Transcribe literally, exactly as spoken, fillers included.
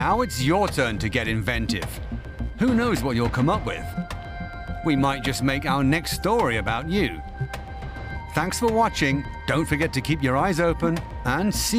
Now it's your turn to get inventive. Who knows what you'll come up with? We might just make our next story about you. Thanks for watching. Don't forget to keep your eyes open and see